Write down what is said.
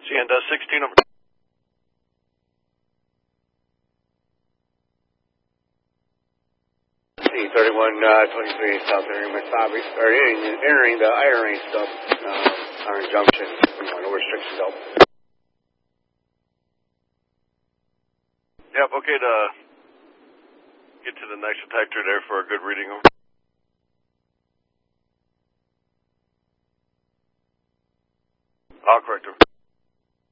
and 16 over. 3123 South entering the Iron stop, Iron Junction, no restrictions out. Yep, okay to get to the next detector there for a good reading. Correct.